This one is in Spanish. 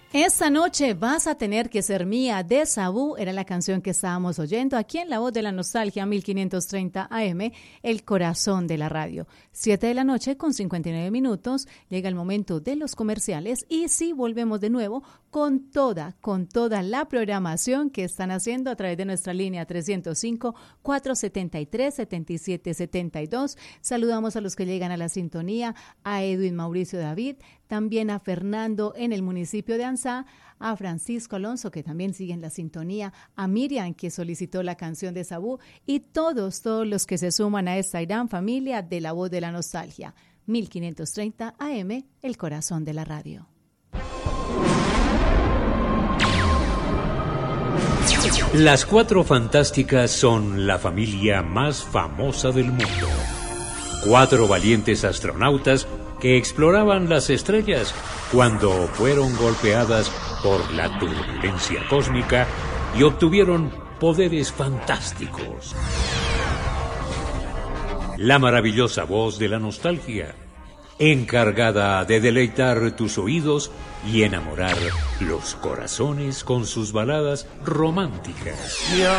Esta noche vas a tener que ser mía de Sabú, era la canción que estábamos oyendo aquí en La Voz de la Nostalgia 1530 AM, el corazón de la radio. 7 de la noche con 59 minutos, llega el momento de los comerciales y sí, volvemos de nuevo con toda la programación que están haciendo a través de nuestra línea 305-473-7772. Saludamos a los que llegan a la sintonía, a Edwin Mauricio David, también a Fernando en el municipio de Ansá, a Francisco Alonso, que también sigue en la sintonía, a Miriam, que solicitó la canción de Sabú, y todos los que se suman a esta gran familia de La Voz de la Nostalgia. 1530 AM, el corazón de la radio. Las Cuatro Fantásticas son la familia más famosa del mundo. 4 valientes astronautas que exploraban las estrellas cuando fueron golpeadas por la turbulencia cósmica y obtuvieron poderes fantásticos. La maravillosa voz de la nostalgia, encargada de deleitar tus oídos y enamorar los corazones con sus baladas románticas. Yo